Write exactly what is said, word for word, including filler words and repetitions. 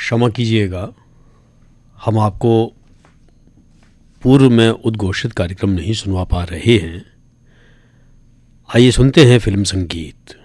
क्षमा कीजिएगा, हम आपको पूर्व में उद्घोषित कार्यक्रम नहीं सुनवा पा रहे हैं। आइए सुनते हैं फिल्म संगीत।